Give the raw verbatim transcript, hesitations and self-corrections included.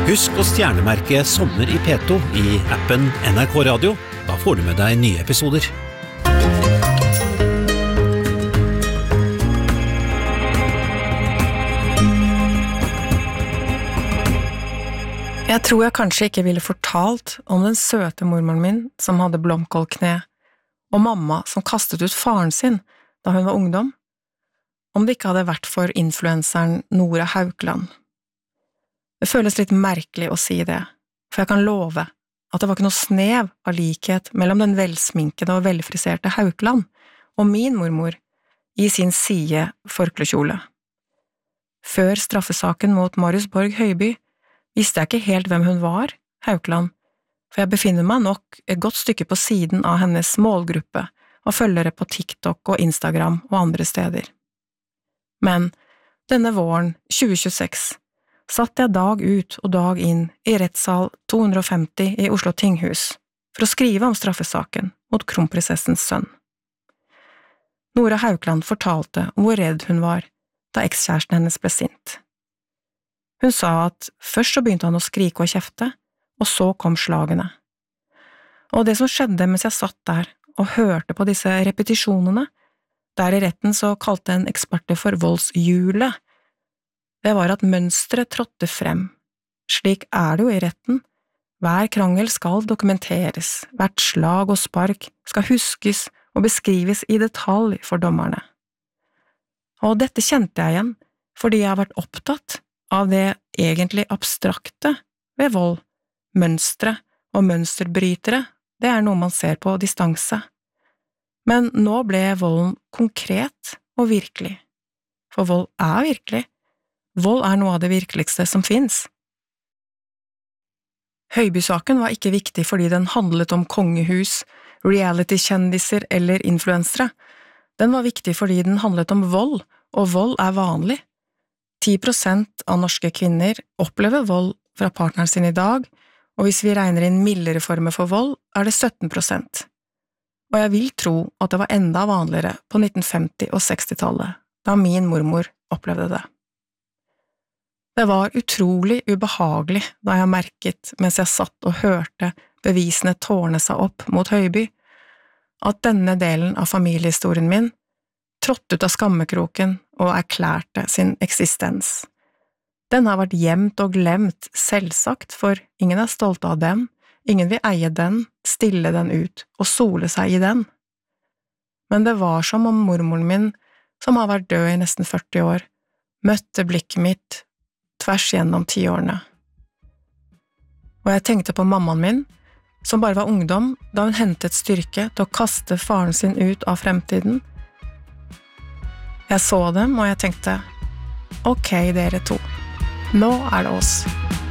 Husk å stjernemerke Sommer i P to i appen N R K Radio. Da får du med deg nye episoder. Jeg tror jeg kanskje ikke ville fortalt om den søte mormoren min som hadde blomkålkne, og mamma som kastet ut faren sin da hun var ungdom, om det ikke hadde vært for influenseren Nora Haukeland. Det føles litt merkelig å si det, for jeg kan love at det var ikke noe snev av likhet mellom den velsminkede og velfriserte Haukeland og min mormor i sin side forklekjole. Før straffesaken mot Marius Borg Høiby visste jeg ikke helt hvem hun var, Haukeland, for jeg befinner meg nok et godt stykke på siden av hennes målgruppe og følgere på TikTok og Instagram og andre steder. Men denne våren tjue tjueseks satt jeg dag ut og dag inn i rettssal to hundre og femti i Oslo Tinghus for å skrive om straffesaken mot kronprinsessens sønn. Nora Haukeland fortalte om hvor redd hun var da ekskjæresten hennes ble sint. Hun sa at først så begynte han å skrike og kjefte, og så kom slagene. Og det som skjedde mens jeg satt der og hørte på disse repetisjonene, der i retten så kalte en ekspert det for voldshjulet, det var at mønstret trådte frem. Slik er det jo i retten. Hver krangel skal dokumenteres, hvert slag og spark skal huskes og beskrives i detalj for dommerne. Og dette kjente jeg igjen, fordi jeg har vært opptatt av det egentlig abstrakte ved vold. Mønstre og mønsterbrytere, det er noe man ser på distanse. Men nå ble volden konkret og virkelig. For vold er virkelig. Vold er noe av det virkeligste som finnes. Høiby-saken var ikke viktig fordi den handlet om kongehus, reality-kjendiser eller influensere. Den var viktig fordi den handlet om vold, og vold er vanlig. ti prosent av norske kvinner opplever vold fra partneren sin i dag, og hvis vi regner inn mildere former for vold, er det sytten prosent. Og jeg vil tro at det var enda vanligere på nitten femti- og sekstitallet, da min mormor opplevde det. Det var utrolig ubehagelig da jeg merket, mens jeg satt og hørte bevisene tårne seg opp mot Høiby, at denne delen av familiehistorien min trådte ut av skammekroken og erklærte sin eksistens. Den har vært gjemt og glemt, selvsagt, for ingen er stolte av den, ingen vil eie den, stille den ut og sole seg i den. Men det var som om mormoren min, som har vært død i nesten førti år, møtte blikket mitt tvers gjennom tiårene. Og jeg tenkte på mammaen min, som bare var ungdom da hun hentet styrke til å kaste faren sin ut av fremtiden. Jeg så dem, og jeg tenkte, ok, dere to, nå er det oss.